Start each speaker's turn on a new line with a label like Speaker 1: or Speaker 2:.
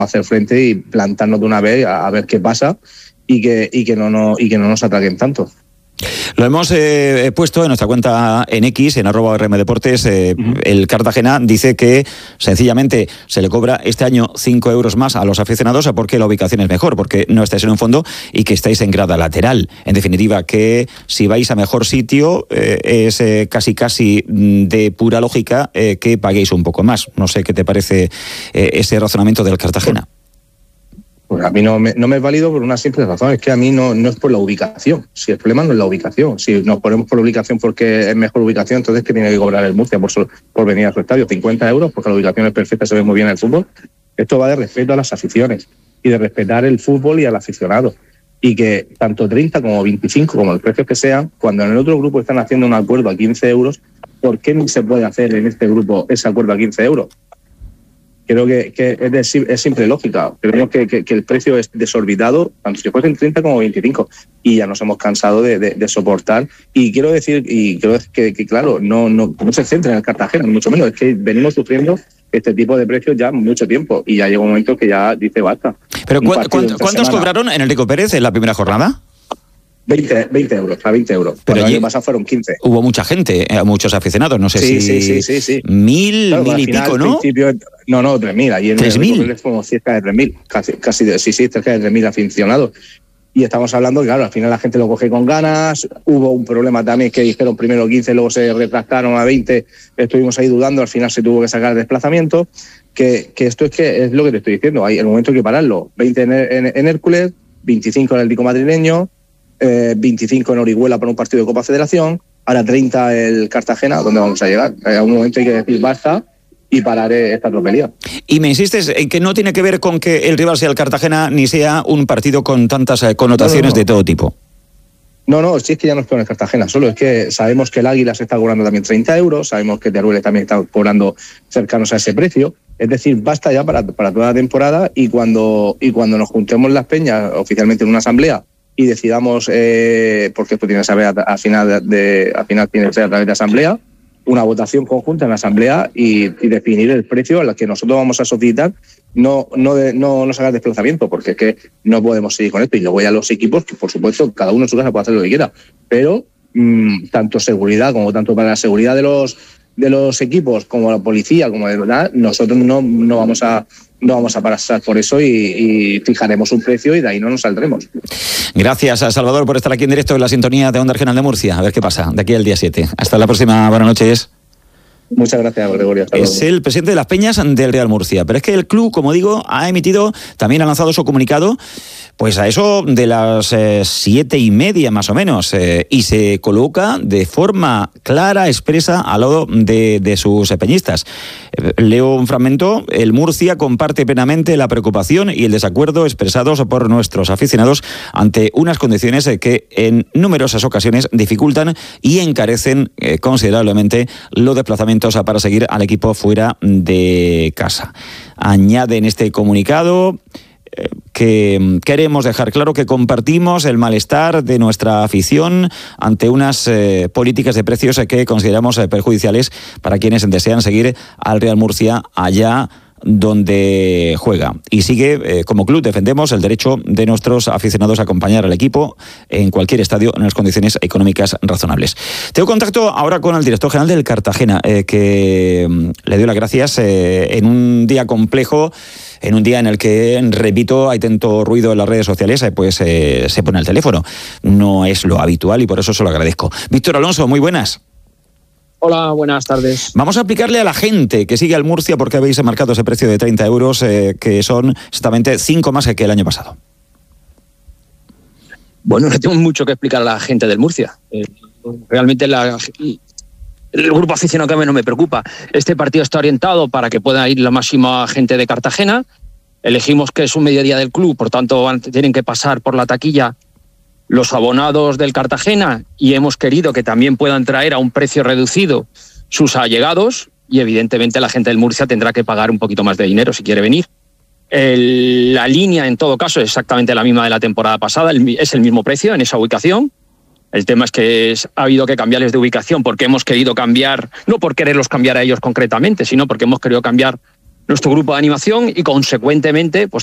Speaker 1: hacer frente y plantarnos de una vez a ver qué pasa y que no nos ataquen tanto.
Speaker 2: Lo hemos puesto en nuestra cuenta en X, en @rmdeportes. El Cartagena dice que sencillamente se le cobra este año 5 euros más a los aficionados porque la ubicación es mejor, porque no estáis en un fondo y que estáis en grada lateral. En definitiva, que si vais a mejor sitio es casi de pura lógica que paguéis un poco más. No sé qué te parece ese razonamiento del Cartagena.
Speaker 1: Pues a mí no me es válido por una simple razón, es que a mí no es por la ubicación. Si el problema no es la ubicación, si nos ponemos por la ubicación porque es mejor ubicación, entonces ¿qué tiene que cobrar el Murcia por venir a su estadio? 50 euros, porque la ubicación es perfecta, se ve muy bien el fútbol. Esto va de respeto a las aficiones y de respetar el fútbol y al aficionado. Y que tanto 30 como 25, como los precios que sean, cuando en el otro grupo están haciendo un acuerdo a 15 euros, ¿por qué no se puede hacer en este grupo ese acuerdo a 15 euros? Creo que es simple lógica. Creemos que el precio es desorbitado, tanto si fuesen 30 como 25, y ya nos hemos cansado de soportar. Y quiero decir, que claro, no se centra en el Cartagena, ni mucho menos, es que venimos sufriendo este tipo de precios ya mucho tiempo, y ya llega un momento que ya dice basta.
Speaker 2: ¿Pero cuántos cobraron en Enrico Pérez en la primera jornada?
Speaker 1: 20 euros, a 20 euros.
Speaker 2: Pero
Speaker 1: el año pasado fueron 15.
Speaker 2: Hubo mucha gente, muchos aficionados, no sé
Speaker 1: sí.
Speaker 2: 1.000 y pico, ¿no?
Speaker 1: No, 3.000. Allí en
Speaker 2: 3.000.
Speaker 1: Como cerca de 3.000, casi cerca de 3.000 aficionados. Y estamos hablando, claro, al final la gente lo coge con ganas. Hubo un problema también que dijeron primero 15, luego se retractaron a 20. Estuvimos ahí dudando, al final se tuvo que sacar el desplazamiento. Que esto es lo que te estoy diciendo. Hay el momento hay que pararlo. 20 en Hércules, 25 en el Tico madrileño, 25 en Orihuela para un partido de Copa Federación, ahora 30 el Cartagena, ¿dónde vamos a llegar? A un momento hay que decir basta y parar esta tropelía.
Speaker 2: Y me insistes en que no tiene que ver con que el rival sea el Cartagena ni sea un partido con tantas connotaciones de todo tipo.
Speaker 1: No, si es que ya no es con el Cartagena, solo es que sabemos que el Águila se está cobrando también 30 euros, sabemos que Teruel también está cobrando cercanos a ese precio, es decir, basta ya para toda la temporada, y cuando nos juntemos las peñas oficialmente en una asamblea y decidamos, porque esto tiene que saber al final tiene que ser a través de asamblea, una votación conjunta en la asamblea y definir el precio al que nosotros vamos a solicitar, no haga desplazamiento, porque es que no podemos seguir con esto. Y luego ya los equipos, que por supuesto cada uno en su casa puede hacer lo que quiera, pero tanto seguridad como tanto para la seguridad de los equipos como la policía, como de verdad, nosotros no vamos a pasar por eso y fijaremos un precio y de ahí no nos saldremos.
Speaker 2: Gracias a Salvador por estar aquí en directo en la sintonía de Onda Regional de Murcia. A ver qué pasa de aquí al día 7. Hasta la próxima. Buenas noches.
Speaker 1: Muchas gracias, Gregorio.
Speaker 2: Es el presidente de las Peñas del Real Murcia. Pero es que el club, como digo, también ha lanzado su comunicado pues a eso de las 7:30 más o menos, y se coloca de forma clara, expresa, al lado de sus peñistas. Leo un fragmento. El Murcia comparte plenamente la preocupación y el desacuerdo expresados por nuestros aficionados ante unas condiciones que en numerosas ocasiones dificultan y encarecen considerablemente los desplazamientos para seguir al equipo fuera de casa. Añade en este comunicado que queremos dejar claro que compartimos el malestar de nuestra afición ante unas políticas de precios que consideramos perjudiciales para quienes desean seguir al Real Murcia allá donde juega. Y sigue, como club defendemos el derecho de nuestros aficionados a acompañar al equipo en cualquier estadio en las condiciones económicas razonables. Tengo contacto ahora con el director general del Cartagena, que le doy las gracias en un día complejo, en un día en el que, repito, hay tanto ruido en las redes sociales, pues se pone el teléfono. No es lo habitual y por eso se lo agradezco. Víctor Alonso, muy buenas.
Speaker 3: Hola, buenas tardes.
Speaker 2: Vamos a explicarle a la gente que sigue al Murcia por qué habéis marcado ese precio de 30 euros, que son exactamente 5 más que el año pasado.
Speaker 3: Bueno, no tengo mucho que explicar a la gente del Murcia. Realmente el grupo aficionado que a mí no me preocupa. Este partido está orientado para que pueda ir la máxima gente de Cartagena. Elegimos que es un mediodía del club, por tanto tienen que pasar por la taquilla los abonados del Cartagena, y hemos querido que también puedan traer a un precio reducido sus allegados, y evidentemente la gente del Murcia tendrá que pagar un poquito más de dinero si quiere venir. La línea en todo caso es exactamente la misma de la temporada pasada, es el mismo precio en esa ubicación. El tema es que ha habido que cambiarles de ubicación porque hemos querido cambiar, no por quererlos cambiar a ellos concretamente, sino porque hemos querido cambiar nuestro grupo de animación y consecuentemente pues